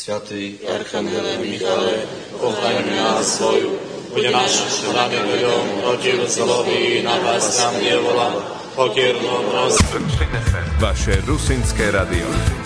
Sviatý Archangele Michale, ochraň nás svoju, bude našim straným ľuďom, proti zlovi, napásť nám nevola, pokierno prosím. Vaše rusínske radio.